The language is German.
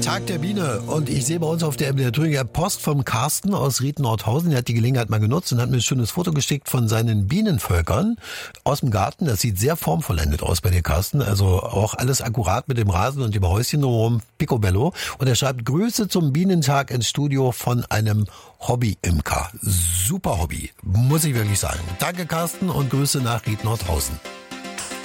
Tag der Biene und ich sehe bei uns auf der Thüringer Post vom Carsten aus Ried-Nordhausen. Der hat die Gelegenheit mal genutzt und hat mir ein schönes Foto geschickt von seinen Bienenvölkern aus dem Garten. Das sieht sehr formvollendet aus bei dir, Carsten. Also auch alles akkurat mit dem Rasen und dem Häuschen drumherum, picobello. Und er schreibt Grüße zum Bienentag ins Studio von einem Hobby-Imker. Super Hobby, muss ich wirklich sagen. Danke, Carsten, und Grüße nach Ried-Nordhausen.